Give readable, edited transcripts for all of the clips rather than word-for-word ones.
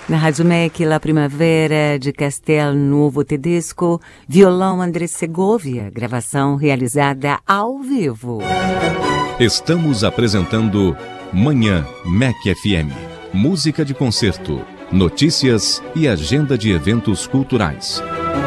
Na Rádio MEC, La Primavera de Castel Nuovo Tedesco, violão André Segovia, gravação realizada ao vivo. Estamos apresentando Manhã MEC FM, música de concerto, notícias e agenda de eventos culturais.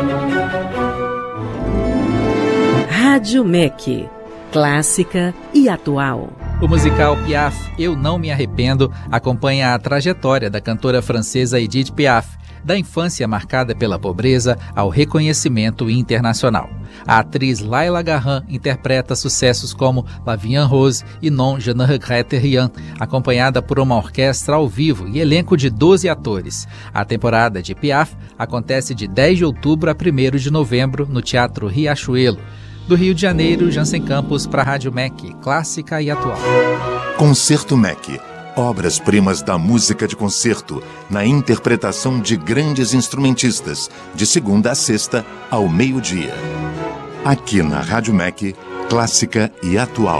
Rádio MEC, clássica e atual. O musical Piaf, Eu Não Me Arrependo, acompanha a trajetória da cantora francesa Edith Piaf, da infância marcada pela pobreza ao reconhecimento internacional. A atriz Laila Garran interpreta sucessos como La Vie en Rose e Non Je ne regrette rien, acompanhada por uma orquestra ao vivo e elenco de 12 atores. A temporada de Piaf acontece de 10 de outubro a 1º de novembro no Teatro Riachuelo. Do Rio de Janeiro, Jansen Campos para a Rádio MEC, clássica e atual. Concerto MEC, obras-primas da música de concerto, na interpretação de grandes instrumentistas, de segunda a sexta, ao meio-dia. Aqui na Rádio MEC, clássica e atual.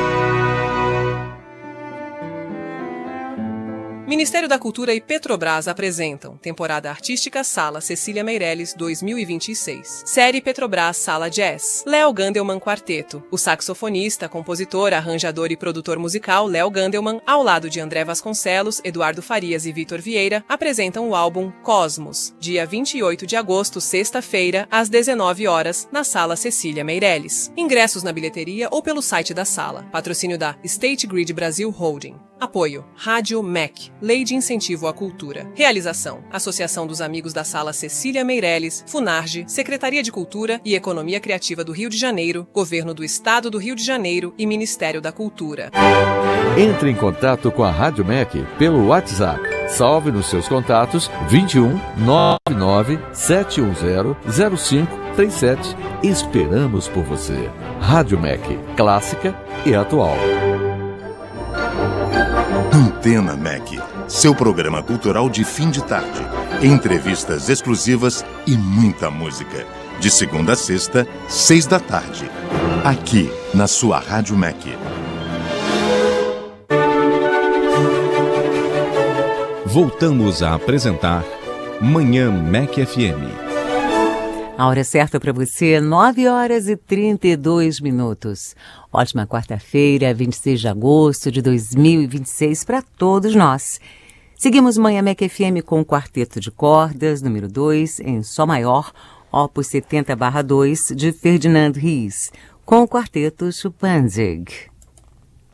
Ministério da Cultura e Petrobras apresentam Temporada Artística Sala Cecília Meirelles 2026. Série Petrobras Sala Jazz. Léo Gandelman Quarteto. O saxofonista, compositor, arranjador e produtor musical Léo Gandelman, ao lado de André Vasconcelos, Eduardo Farias e Vitor Vieira, apresentam o álbum Cosmos, dia 28 de agosto, sexta-feira, às 19 horas, na Sala Cecília Meirelles. Ingressos na bilheteria ou pelo site da sala. Patrocínio da State Grid Brasil Holding. Apoio Rádio MEC, Lei de Incentivo à Cultura. Realização: Associação dos Amigos da Sala Cecília Meirelles, Funarge, Secretaria de Cultura e Economia Criativa do Rio de Janeiro, Governo do Estado do Rio de Janeiro e Ministério da Cultura. Entre em contato com a Rádio MEC pelo WhatsApp. Salve nos seus contatos 21 99 710 0537. Esperamos por você. Rádio MEC, clássica e atual. Antena MEC, seu programa cultural de fim de tarde. Entrevistas exclusivas e muita música. De segunda a sexta, 6 da tarde. Aqui, na sua Rádio MEC. Voltamos a apresentar Manhã MEC FM. A hora certa para você, 9h32. Ótima quarta-feira, 26 de agosto de 2026 para todos nós. Seguimos Manhã MEC FM com o Quarteto de Cordas, número 2, em Sol Maior, Opus 70/2, de Ferdinand Ries, com o Quarteto Schuppanzig.